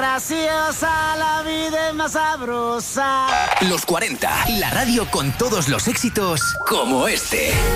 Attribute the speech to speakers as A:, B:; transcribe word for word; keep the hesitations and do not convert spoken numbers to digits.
A: graciosa, la vida es más sabrosa.
B: Los cuarenta, la radio con todos los éxitos como este.